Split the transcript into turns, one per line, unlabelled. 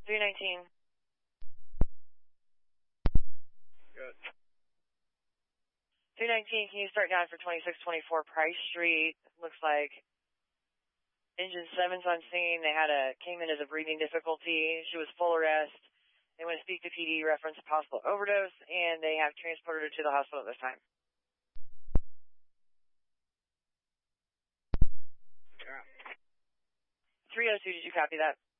319.
Good.
319, can you start down for 2624 Price Street? Looks like engine 7's on scene. They came in as a breathing difficulty. She was full arrest. They want to speak to PD, reference a possible overdose, and they have transported her to the hospital at this time.
Yeah.
302, did you copy that?